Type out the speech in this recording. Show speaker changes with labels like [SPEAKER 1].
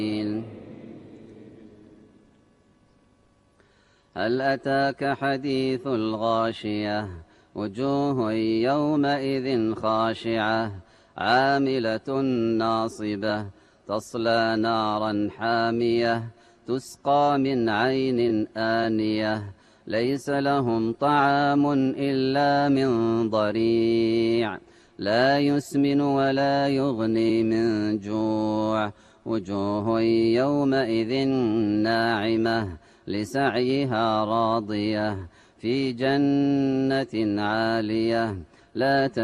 [SPEAKER 1] هل أتاك حديث الغاشية وجوه يومئذ خاشعة عاملة ناصبة تصلى نارا حامية تسقى من عين آنية ليس لهم طعام إلا من ضريع لا يسمن ولا يغني من جوع وجوه يومئذ ناعمة لسعيها راضية في جنة عالية لا